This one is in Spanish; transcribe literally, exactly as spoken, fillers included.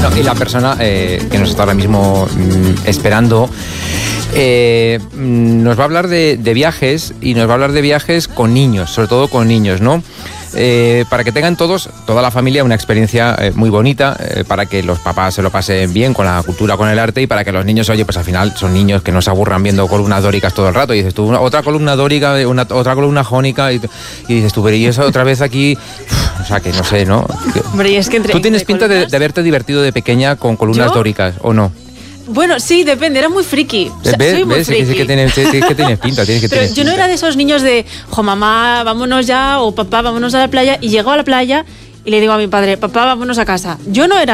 Bueno, y la persona eh, que nos está ahora mismo mm, esperando eh, nos va a hablar de, de viajes y nos va a hablar de viajes con niños, sobre todo con niños, ¿no? Eh, para que tengan todos, toda la familia, una experiencia eh, muy bonita, eh, para que los papás se lo pasen bien con la cultura, con el arte, y para que los niños, oye, pues al final son niños que no se aburran viendo columnas dóricas todo el rato. Y dices tú, una, otra columna dórica, una, otra columna jónica, y, y dices tú, pero y eso otra vez aquí, uf, o sea, que no sé, ¿no? Hombre, y es que entre, ¿Tú tienes entre pinta de, de haberte divertido de pequeña con columnas ¿Yo? dóricas, o no? Bueno, sí, depende, era muy friki. O sea, ¿Ves? soy muy ¿Ves? friki. Sí, sí que tienes, sí, sí que tienes pinta, tienes que Pero tienes yo no pinta. era de esos niños de, jo, mamá, vámonos ya, o papá, vámonos a la playa, y llego a la playa y le digo a mi padre, papá, vámonos a casa. Yo no era